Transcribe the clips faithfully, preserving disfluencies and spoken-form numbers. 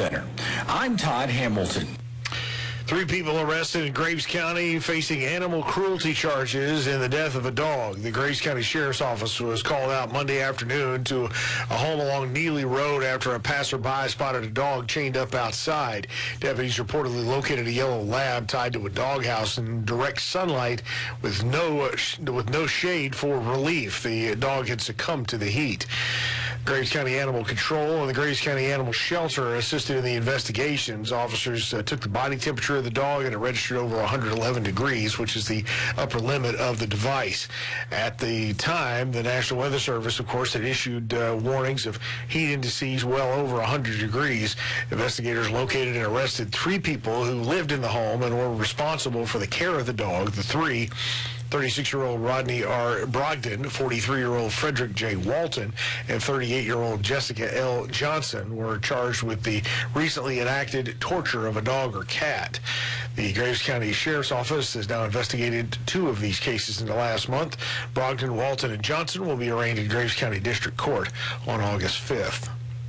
Center. I'm Todd Hamilton. Three people arrested in Graves County facing animal cruelty charges in the death of a dog. The Graves County Sheriff's Office was called out Monday afternoon to a home along Neely Road after a passerby spotted a dog chained up outside. Deputies reportedly located a yellow lab tied to a doghouse in direct sunlight with no with no shade for relief. The dog had succumbed to the heat. Graves County Animal Control and the Graves County Animal Shelter assisted in the investigations. Officers uh, took the body temperature of the dog, and it registered over one hundred eleven degrees, which is the upper limit of the device. At the time, the National Weather Service, of course, had issued uh, warnings of heat indices well over one hundred degrees. Investigators located and arrested three people who lived in the home and were responsible for the care of the dog. The three, thirty-six-year-old Rodney R. Brogdon, forty-three-year-old Frederick J. Walton, and thirty-eight-year-old Jessica L. Johnson were charged with the recently enacted torture of a dog or cat. The Graves County Sheriff's Office has now investigated two of these cases in the last month. Brogdon, Walton, and Johnson will be arraigned in Graves County District Court on August fifth.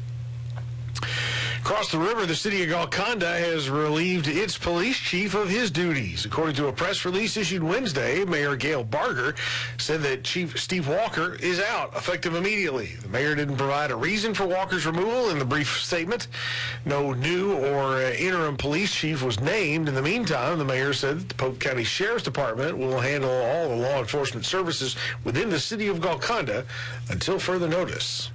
Across the river, the city of Golconda has relieved its police chief of his duties. According to a press release issued Wednesday, Mayor Gail Barger said that Chief Steve Walker is out, effective immediately. The mayor didn't provide a reason for Walker's removal in the brief statement. No new or uh, interim police chief was named. In the meantime, the mayor said that the Polk County Sheriff's Department will handle all the law enforcement services within the city of Golconda until further notice.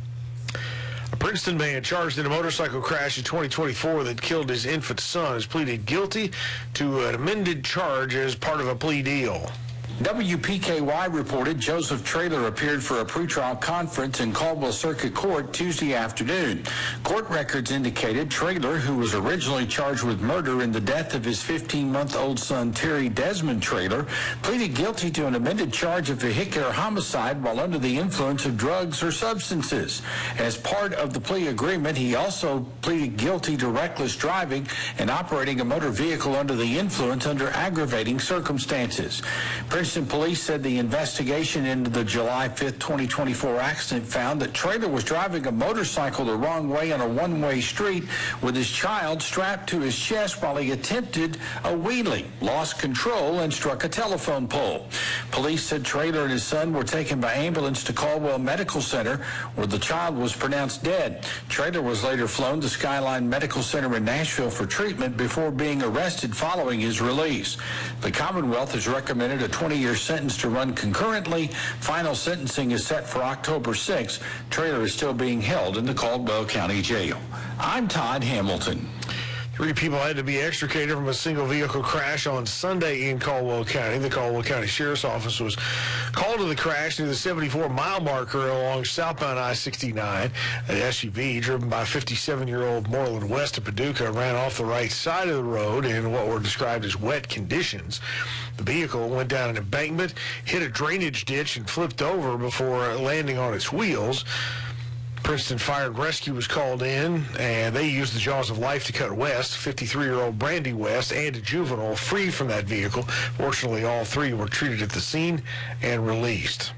A Princeton man charged in a motorcycle crash in twenty twenty-four that killed his infant son has pleaded guilty to an amended charge as part of a plea deal. W P K Y reported Joseph Traylor appeared for a pretrial conference in Caldwell Circuit Court Tuesday afternoon. Court records indicated Traylor, who was originally charged with murder in the death of his fifteen-month-old son Terry Desmond Traylor, pleaded guilty to an amended charge of vehicular homicide while under the influence of drugs or substances. As part of the plea agreement, he also pleaded guilty to reckless driving and operating a motor vehicle under the influence under aggravating circumstances. Princeton police said the investigation into the July fifth, twenty twenty-four accident found that Traylor was driving a motorcycle the wrong way on a one-way street with his child strapped to his chest while he attempted a wheelie, lost control, and struck a telephone pole. Police said Traylor and his son were taken by ambulance to Caldwell Medical Center, where the child was pronounced dead. Traylor was later flown to Skyline Medical Center in Nashville for treatment before being arrested following his release. The Commonwealth has recommended a twenty-year sentence to run concurrently. Final sentencing is set for October sixth. Traylor is still being held in the Caldwell County Jail. I'm Todd Hamilton. Three people had to be extricated from a single vehicle crash on Sunday in Caldwell County. The Caldwell County Sheriff's Office was called to the crash near the seventy-four mile marker along southbound I sixty-nine. An S U V driven by fifty-seven-year-old Moreland West of Paducah ran off the right side of the road in what were described as wet conditions. The vehicle went down an embankment, hit a drainage ditch, and flipped over before landing on its wheels. Princeton Fire and Rescue was called in, and they used the jaws of life to cut West, fifty-three-year-old Brandy West, and a juvenile free from that vehicle. Fortunately, all three were treated at the scene and released.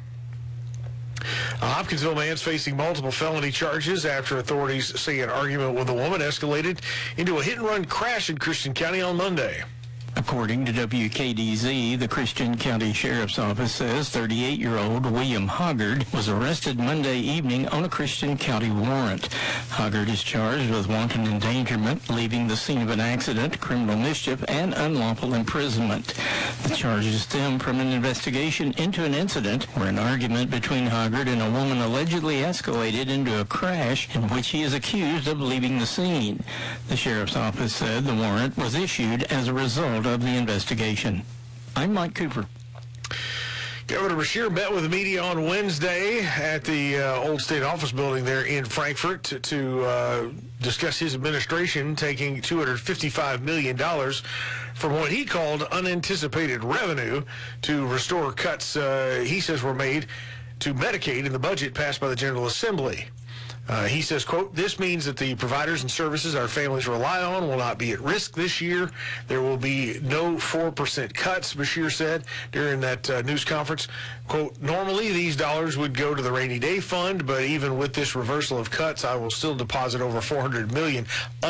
A Hopkinsville man's facing multiple felony charges after authorities say an argument with a woman escalated into a hit-and-run crash in Christian County on Monday. According to W K D Z, the Christian County Sheriff's Office says thirty-eight-year-old William Hoggard was arrested Monday evening on a Christian County warrant. Hoggard is charged with wanton endangerment, leaving the scene of an accident, criminal mischief, and unlawful imprisonment. The charges stem from an investigation into an incident where an argument between Hoggard and a woman allegedly escalated into a crash in which he is accused of leaving the scene. The Sheriff's Office said the warrant was issued as a result of the investigation. I'm Mike Cooper. Governor Beshear met with the media on Wednesday at the uh, Old State Office building there in Frankfort to, to uh, discuss his administration taking two hundred fifty-five million dollars from what he called unanticipated revenue to restore cuts uh, he says were made to Medicaid in the budget passed by the General Assembly. Uh, he says, quote, "This means that the providers and services our families rely on will not be at risk this year. There will be no four percent cuts," Beshear said during that uh, news conference. Quote, "Normally these dollars would go to the rainy day fund, but even with this reversal of cuts, I will still deposit over four hundred million dollars